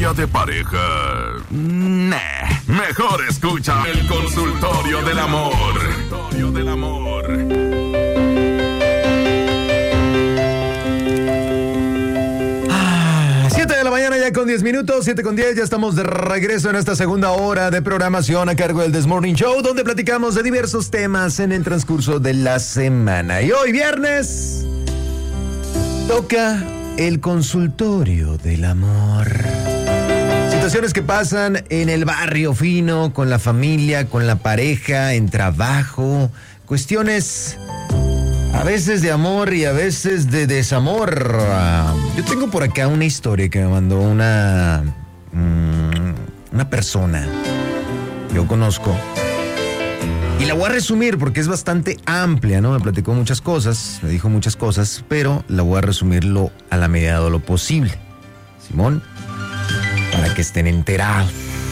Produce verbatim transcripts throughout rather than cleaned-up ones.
terapia de pareja. Nah, mejor escucha el Consultorio del Amor. Consultorio del Amor. siete de la mañana ya con diez minutos, siete con diez, ya estamos de regreso en esta segunda hora de programación a cargo del This Morning Show, donde platicamos de diversos temas en el transcurso de la semana. Y hoy viernes toca el Consultorio del Amor. Situaciones que pasan en el barrio fino, con la familia, con la pareja, en trabajo, cuestiones a veces de amor y a veces de desamor. Yo tengo por acá una historia que me mandó una, una persona que yo conozco. Y la voy a resumir porque es bastante amplia, ¿no? Me platicó muchas cosas, me dijo muchas cosas, pero la voy a resumirlo a la medida de lo posible. Simón, para que estén enterados.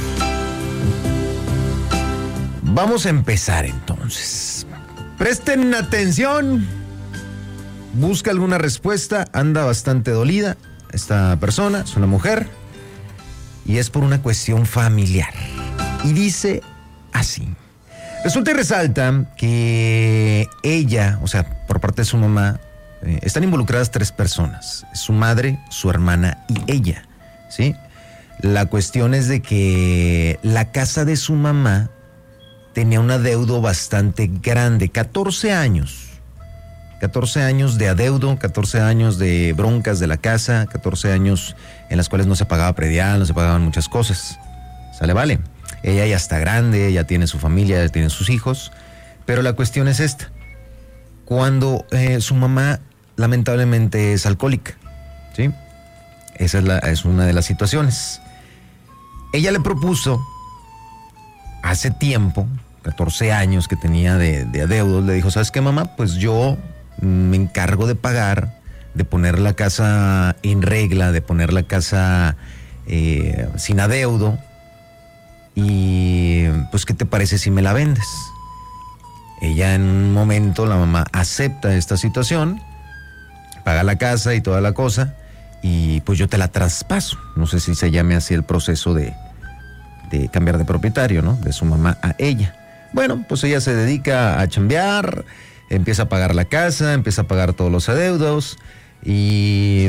Vamos a empezar entonces. Presten atención. Busca alguna respuesta. Anda bastante dolida esta persona, es una mujer, y es por una cuestión familiar. Y dice así. Resulta y resalta que ella, o sea, por parte de su mamá, eh, están involucradas tres personas. Su madre, su hermana y ella, ¿sí? La cuestión es de que la casa de su mamá tenía un adeudo bastante grande, catorce años. catorce años de adeudo, catorce años de broncas de la casa, catorce años en las cuales no se pagaba predial, no se pagaban muchas cosas. ¿Sale? Vale. Ella ya está grande, ya tiene su familia, ya tiene sus hijos, pero la cuestión es esta. Cuando eh, su mamá lamentablemente es alcohólica, ¿sí? Esa es, la, es una de las situaciones. Ella le propuso hace tiempo, catorce años que tenía de, de adeudos, le dijo, ¿sabes qué, mamá? Pues yo me encargo de pagar, de poner la casa en regla, de poner la casa eh, sin adeudo. Y pues, ¿qué te parece si me la vendes? Ella en un momento, la mamá acepta esta situación, paga la casa y toda la cosa, y pues yo te la traspaso. No sé si se llame así el proceso de, de cambiar de propietario, ¿no? De su mamá a ella. Bueno, pues ella se dedica a chambear, empieza a pagar la casa, empieza a pagar todos los adeudos y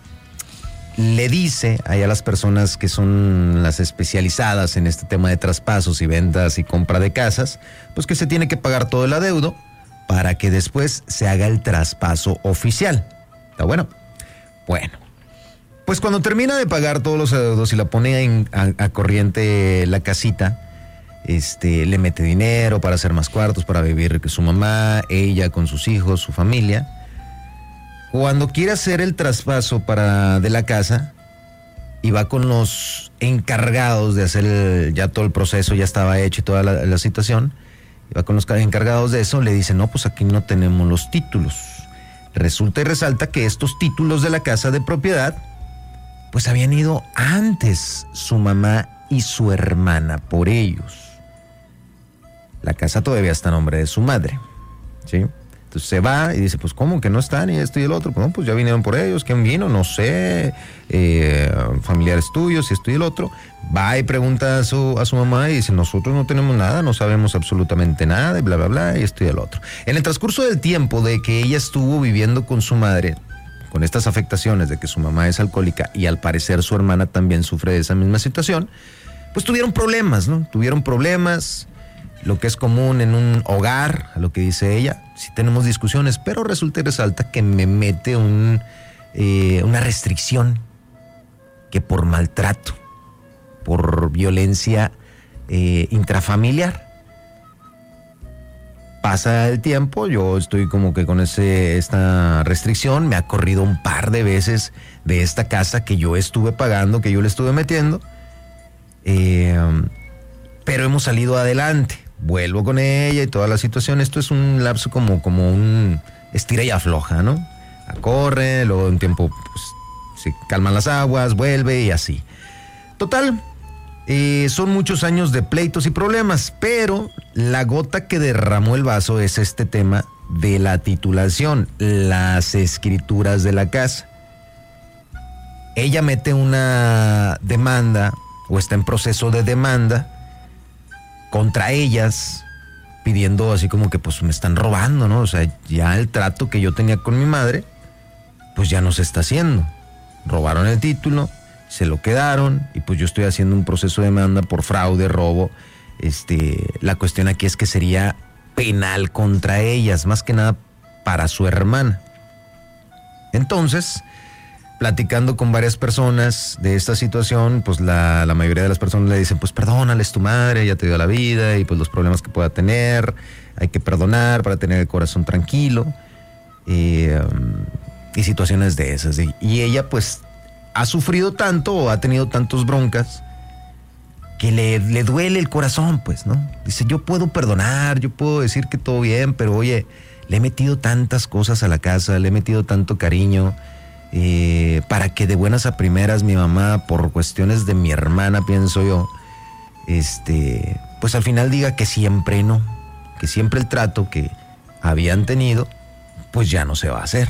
le dice ahí a las personas que son las especializadas en este tema de traspasos y ventas y compra de casas, pues que se tiene que pagar todo el adeudo para que después se haga el traspaso oficial. ¿Está bueno? Bueno, pues cuando termina de pagar todos los adeudos y la pone en, a, a corriente la casita, este, le mete dinero para hacer más cuartos, para vivir con su mamá, ella con sus hijos, su familia. Cuando quiere hacer el traspaso para, de la casa y va con los encargados de hacer el, ya todo el proceso, ya estaba hecho y toda la, la situación, y va con los encargados de eso, le dicen, no, pues aquí no tenemos los títulos. Resulta y resalta que estos títulos de la casa de propiedad, pues habían ido antes su mamá y su hermana por ellos. La casa todavía está a nombre de su madre, ¿sí? Entonces se va y dice, pues ¿cómo que no están? Y esto y el otro. Pues no, pues ya vinieron por ellos. ¿Quién vino? No sé. Eh, familiares tuyos y esto y el otro. Va y pregunta a su, a su mamá y dice, nosotros no tenemos nada, no sabemos absolutamente nada y bla, bla, bla, y esto y el otro. En el transcurso del tiempo de que ella estuvo viviendo con su madre, con estas afectaciones de que su mamá es alcohólica y al parecer su hermana también sufre de esa misma situación, pues tuvieron problemas, ¿no? Tuvieron problemas, lo que es común en un hogar, a lo que dice ella. Sí tenemos discusiones, pero resulta y resalta que me mete un, eh, una restricción que por maltrato, por violencia eh, intrafamiliar. Pasa el tiempo, yo estoy como que con ese, esta restricción, me ha corrido un par de veces de esta casa que yo estuve pagando, que yo le estuve metiendo, eh, pero hemos salido adelante. Vuelvo con ella y toda la situación. Esto es un lapso como, como un estira y afloja, ¿no? Corre, luego un tiempo pues, se calman las aguas, vuelve y así. Total, eh, son muchos años de pleitos y problemas, pero la gota que derramó el vaso es este tema de la titulación, las escrituras de la casa. ella mete una demanda o está en proceso de demanda contra ellas, pidiendo así como que pues me están robando, ¿no? O sea, ya el trato que yo tenía con mi madre, pues ya no se está haciendo. Robaron el título, se lo quedaron y pues yo estoy haciendo un proceso de demanda por fraude, robo. Este, la cuestión aquí es que sería penal contra ellas, más que nada para su hermana. Entonces, platicando con varias personas de esta situación, pues la, la mayoría de las personas le dicen, pues perdónale, es tu madre, ella te dio la vida y pues los problemas que pueda tener, hay que perdonar para tener el corazón tranquilo, y, um, y situaciones de esas. Y, y ella pues ha sufrido tanto o ha tenido tantos broncas que le, le duele el corazón, pues, ¿no? Dice, yo puedo perdonar, yo puedo decir que todo bien, pero oye, le he metido tantas cosas a la casa, le he metido tanto cariño, eh, para que de buenas a primeras mi mamá, por cuestiones de mi hermana, pienso yo, este, pues al final diga que siempre no, que siempre el trato que habían tenido, pues ya no se va a hacer.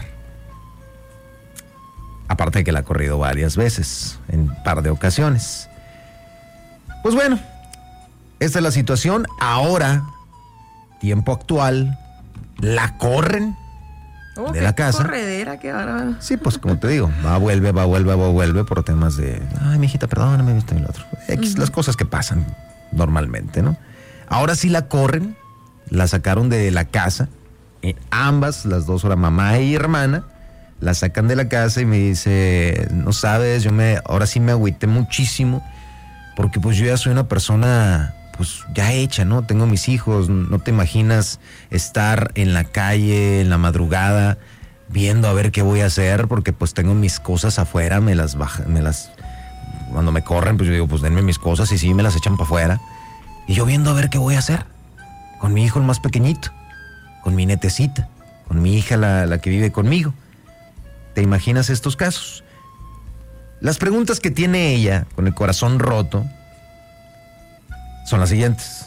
Aparte de que la ha corrido varias veces, en un par de ocasiones. Pues bueno, esta es la situación. Ahora, tiempo actual, la corren de la casa. Corredera, qué bárbaro. Sí, pues como te digo, va, vuelve, va, vuelve, va, vuelve por temas de, ay, mijita, perdóname, esto y lo otro. X, uh-huh. Las cosas que pasan normalmente, ¿no? Ahora sí la corren, la sacaron de la casa, eh, ambas, las dos, ahora mamá y hermana, la sacan de la casa y me dice, no sabes, yo me, ahora sí me agüité muchísimo, porque pues yo ya soy una persona pues ya hecha, ¿no? Tengo mis hijos, no te imaginas estar en la calle, en la madrugada, viendo a ver qué voy a hacer, porque pues tengo mis cosas afuera, me las bajan, me las, cuando me corren, pues yo digo, pues denme mis cosas y sí, me las echan para afuera. Y yo viendo a ver qué voy a hacer, con mi hijo el más pequeñito, con mi netecita, con mi hija la, la que vive conmigo. ¿Te imaginas estos casos? Las preguntas que tiene ella, con el corazón roto, son las siguientes.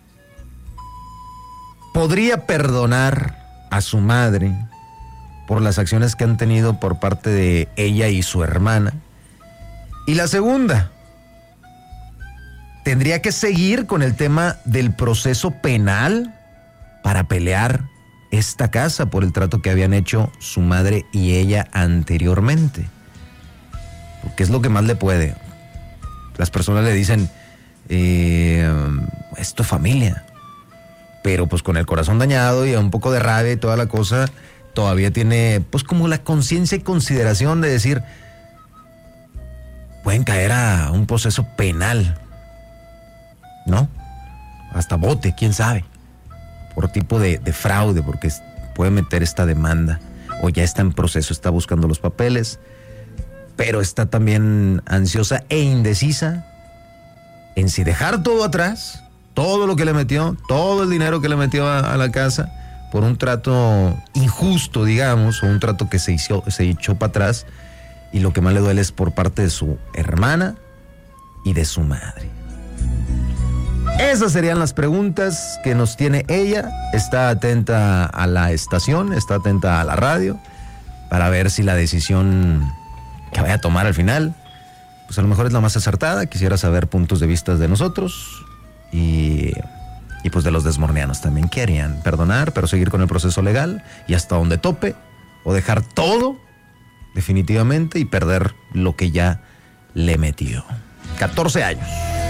¿Podría perdonar a su madre por las acciones que han tenido por parte de ella y su hermana? Y la segunda, ¿tendría que seguir con el tema del proceso penal para pelear esta casa por el trato que habían hecho su madre y ella anteriormente? Porque es lo que más le puede. Las personas le dicen, eh, es tu familia, pero pues con el corazón dañado y un poco de rabia y toda la cosa, todavía tiene pues como la conciencia y consideración de decir, pueden caer a un proceso penal, ¿no? Hasta bote, quién sabe, por tipo de, de fraude, porque puede meter esta demanda, o ya está en proceso, está buscando los papeles, pero está también ansiosa e indecisa en si dejar todo atrás, todo lo que le metió, todo el dinero que le metió a, a la casa, por un trato injusto, digamos, o un trato que se hizo, se echó para atrás, y lo que más le duele es por parte de su hermana y de su madre. Esas serían las preguntas que nos tiene ella. Está atenta a la estación, está atenta a la radio, para ver si la decisión que vaya a tomar al final, pues a lo mejor es la más acertada. Quisiera saber puntos de vista de nosotros y, y pues de los desmornianos también. ¿Qué harían? ¿Perdonar, pero seguir con el proceso legal y hasta donde tope? ¿O dejar todo definitivamente y perder lo que ya le metió? catorce años.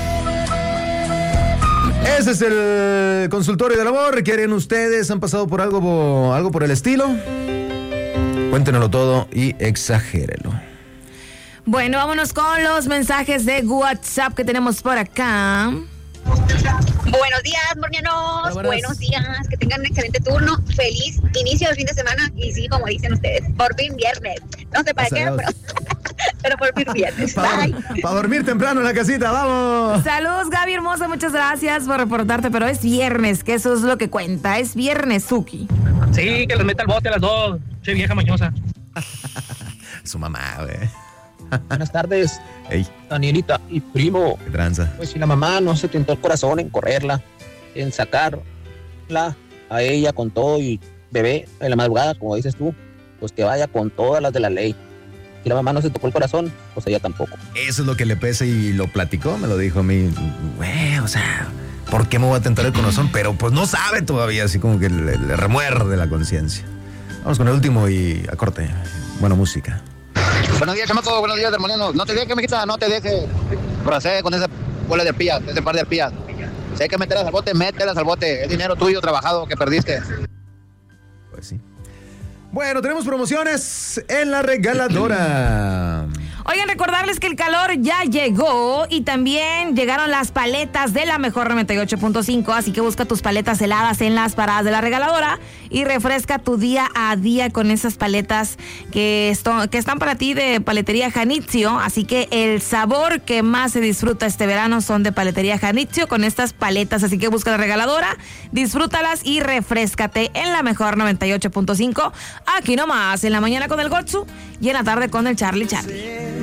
Ese es el consultorio del amor. ¿Qué harían ustedes? ¿Han pasado por algo, algo por el estilo? Cuéntenoslo todo y exagérelo. Bueno, vámonos con los mensajes de WhatsApp que tenemos por acá. Buenos días, mornianos. Buenos días. Que tengan un excelente turno. Feliz inicio del fin de semana. Y sí, como dicen ustedes, por fin viernes. No sé para qué, pero, pero por fin viernes. Bye. Para dormir temprano en la casita, vamos. Saludos, Gaby hermosa. Muchas gracias por reportarte. Pero es viernes, que eso es lo que cuenta. Es viernes, Suki. Sí, que les meta el bote a las dos. Che, vieja mañosa. Su mamá, güey. Buenas tardes, hey. Danielita y primo. ¿Qué tranza? Pues si la mamá no se tentó el corazón en correrla, en sacarla a ella con todo y bebé en la madrugada, como dices tú, pues que vaya con todas las de la ley. Si la mamá no se tocó el corazón, pues ella tampoco. Eso es lo que le pesa y lo platicó, me lo dijo a mí. Güey, o sea, ¿por qué me voy a tentar el corazón? Pero pues no sabe todavía, así como que le, le remuerde la conciencia. Vamos con el último y a corte. Buena música. Buenos días, chamaco. Buenos días, hermano. No te dejes, mijita, no te dejes. Procede con esa bola de arpías, ese par de arpías. Si hay que meterlas al bote, mételas al bote. Es dinero tuyo trabajado que perdiste. Pues sí. Bueno, tenemos promociones en la regaladora. Oigan, recordarles que el calor ya llegó y también llegaron las paletas de la Mejor noventa y ocho punto cinco, así que busca tus paletas heladas en las paradas de la regaladora y refresca tu día a día con esas paletas que, esto, que están para ti de Paletería Janitzio, así que el sabor que más se disfruta este verano son de Paletería Janitzio con estas paletas, así que busca la regaladora, disfrútalas y refréscate en la Mejor noventa y ocho punto cinco, aquí nomás, en la mañana con el Gotsu y en la tarde con el Charlie Charlie.